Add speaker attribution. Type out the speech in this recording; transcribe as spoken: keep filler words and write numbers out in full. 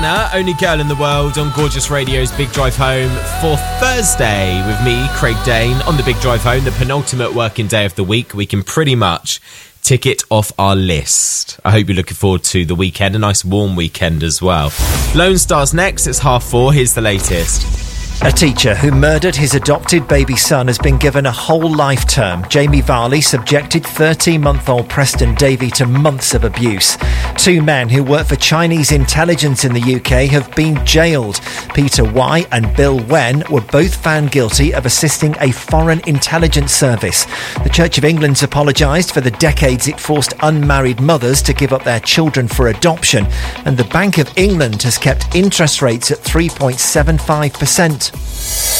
Speaker 1: Rihanna, Only Girl in the World, on Gorgeous Radio's Big Drive Home for Thursday with me, Craig Dane, on the Big Drive Home, the penultimate working day of the week. We can pretty much tick it off our list. I hope you're looking forward to the weekend, a nice warm weekend as well. Lone Star's next, it's half four, here's the latest.
Speaker 2: A teacher who murdered his adopted baby son has been given a whole life term. Jamie Varley subjected thirteen-month-old Preston Davey to months of abuse. Two men who work for Chinese intelligence in the U K have been jailed. Peter Y and Bill Wen were both found guilty of assisting a foreign intelligence service. The Church of England's apologised for the decades it forced unmarried mothers to give up their children for adoption. And the Bank of England has kept interest rates at three point seven five percent.